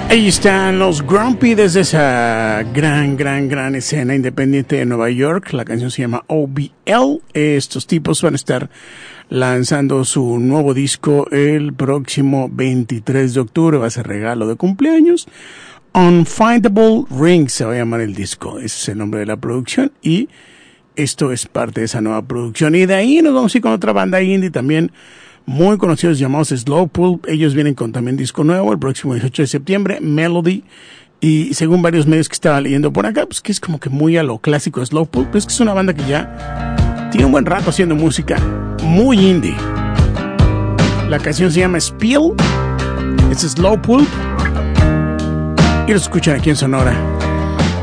Ahí están los Grumpy desde esa gran escena independiente de Nueva York. La canción se llama OBL. Estos tipos van a estar lanzando su nuevo disco el próximo 23 de octubre. Va a ser regalo de cumpleaños. Unfindable Ring se va a llamar el disco. Ese es el nombre de la producción y esto es parte de esa nueva producción. Y de ahí nos vamos a ir con otra banda indie también muy conocidos llamados Slowpool. Ellos vienen con también disco nuevo el próximo 18 de septiembre, Melody. Y según varios medios que estaba leyendo por acá, pues que es como que muy a lo clásico de Slowpool, pero es que es una banda que ya tiene un buen rato haciendo música muy indie. La canción se llama Spill, es Slowpool y lo escuchan aquí en Sonora.